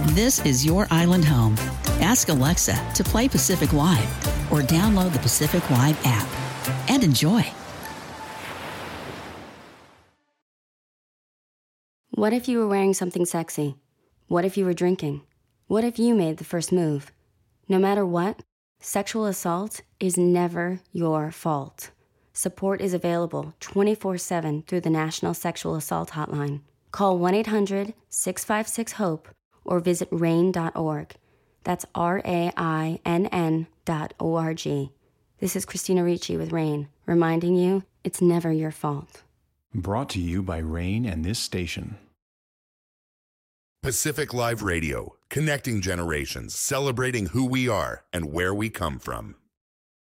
This is your island home. Ask Alexa to play Pacific Vibe or download the Pacific Vibe app and enjoy. What if you were wearing something sexy? What if you were drinking? What if you made the first move? No matter what, sexual assault is never your fault. Support is available 24/7 through the National Sexual Assault Hotline. Call 1-800-656-HOPE or visit RAINN.org. That's RAINN.org. This is Christina Ricci with RAINN, reminding you it's never your fault. Brought to you by RAINN and this station. Pacific Live Radio, connecting generations, celebrating who we are and where we come from.